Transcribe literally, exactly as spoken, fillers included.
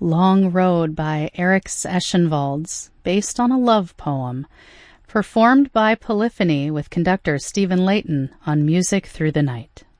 Long Road by Eric Eschenwalds, based on a love poem, performed by Polyphony with conductor Stephen Layton on Music Through the Night.